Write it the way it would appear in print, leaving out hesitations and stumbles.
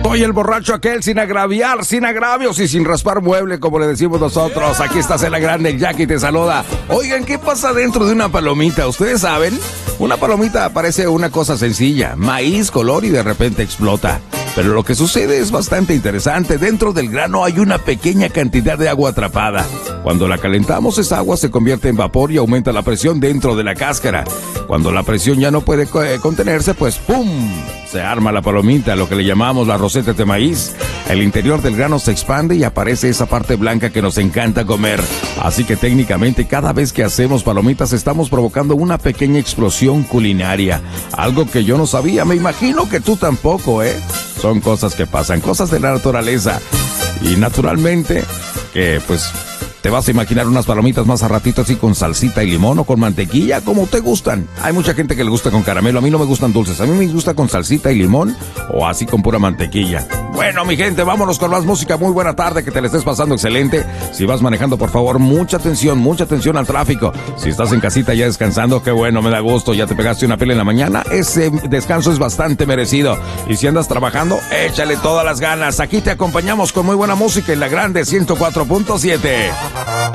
Soy el borracho aquel sin agraviar, sin agravios y sin raspar mueble, como le decimos nosotros. Aquí está Cela Grande, el Jackie te saluda. Oigan, ¿qué pasa dentro de una palomita? ¿Ustedes saben? Una palomita parece una cosa sencilla, maíz, color y de repente explota. Pero lo que sucede es bastante interesante. Dentro del grano hay una pequeña cantidad de agua atrapada. Cuando la calentamos, esa agua se convierte en vapor y aumenta la presión dentro de la cáscara. Cuando la presión ya no puede contenerse, pues ¡pum! Se arma la palomita, lo que le llamamos la roseta de maíz. El interior del grano se expande y aparece esa parte blanca que nos encanta comer. Así que técnicamente cada vez que hacemos palomitas estamos provocando una pequeña explosión culinaria. Algo que yo no sabía, me imagino que tú tampoco, ¿eh? Son cosas que pasan, cosas de la naturaleza. Y naturalmente, que pues te vas a imaginar unas palomitas más a ratito así con salsita y limón o con mantequilla, como te gustan. Hay mucha gente que le gusta con caramelo, a mí no me gustan dulces, a mí me gusta con salsita y limón o así con pura mantequilla. Bueno, mi gente, vámonos con más música. Muy buena tarde, que te la estés pasando excelente. Si vas manejando, por favor, mucha atención al tráfico. Si estás en casita ya descansando, qué bueno, me da gusto. Ya te pegaste una pela en la mañana, ese descanso es bastante merecido. Y si andas trabajando, échale todas las ganas. Aquí te acompañamos con muy buena música en La Grande 104.7.